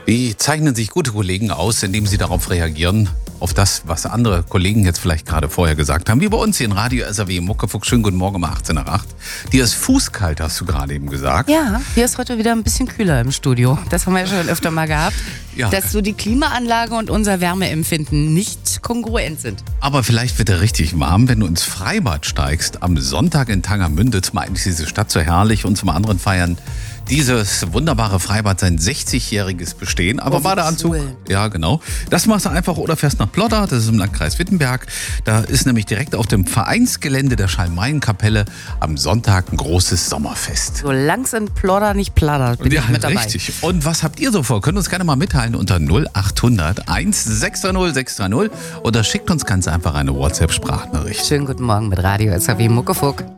Wie zeichnen sich gute Kollegen aus, indem sie darauf reagieren, auf das, was andere Kollegen jetzt vielleicht gerade vorher gesagt haben? Wie bei uns hier in Radio SAW Muckefuck. Schönen guten Morgen um 18 nach 8. Dir ist fußkalt, hast du gerade eben gesagt. Ja, hier ist heute wieder ein bisschen kühler im Studio. Das haben wir ja schon öfter mal gehabt. Ja. Dass so die Klimaanlage und unser Wärmeempfinden nicht kongruent sind. Aber vielleicht wird er richtig warm, wenn du ins Freibad steigst. Am Sonntag in Tangermünde, zum einen ist diese Stadt so herrlich und zum anderen feiern dieses wunderbare Freibad sein 60-jähriges Bestehen. Aber Badeanzug, cool. Ja genau. Das machst du einfach oder fährst nach Plodder, das ist im Landkreis Wittenberg. Da ist nämlich direkt auf dem Vereinsgelände der Schalmeienkapelle am Sonntag ein großes Sommerfest. Solange es in Plodder nicht plattert, bin ich mit dabei. Richtig. Und was habt ihr so vor? Könnt uns gerne mal mitteilen unter 0800 1630 630 oder schickt uns ganz einfach eine WhatsApp-Sprachnachricht. Schönen guten Morgen mit Radio SAW Muckefuck.